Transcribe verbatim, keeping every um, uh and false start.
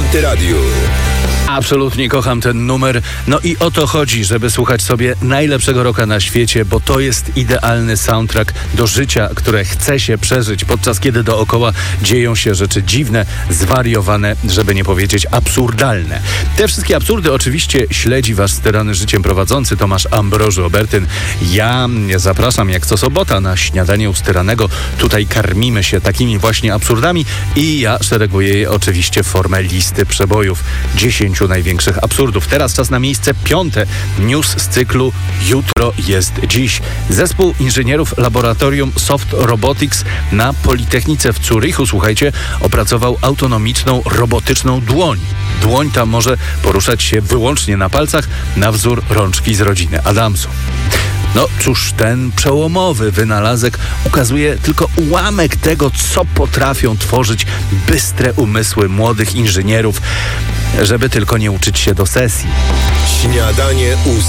Antyradiu. Absolutnie kocham ten numer. No i o to chodzi, żeby słuchać sobie najlepszego rocka na świecie, bo to jest idealny soundtrack do życia, które chce się przeżyć, podczas kiedy dookoła dzieją się rzeczy dziwne, zwariowane, żeby nie powiedzieć absurdalne. Te wszystkie absurdy oczywiście śledzi wasz sterany życiem prowadzący Tomasz Ambroży Obertyn. Ja zapraszam jak co sobota na śniadanie u steranego. Tutaj karmimy się takimi właśnie absurdami i ja szereguję je oczywiście w formę listy przebojów. dziesięciu największych absurdów. Teraz czas na miejsce piąte. News z cyklu Jutro jest dziś. Zespół inżynierów laboratorium Soft Robotics na Politechnice w Zurychu, słuchajcie, opracował autonomiczną, robotyczną dłoń. Dłoń ta może poruszać się wyłącznie na palcach na wzór rączki z rodziny Adamsów. No cóż, ten przełomowy wynalazek ukazuje tylko ułamek tego, co potrafią tworzyć bystre umysły młodych inżynierów, żeby tylko nie uczyć się do sesji. Śniadanie u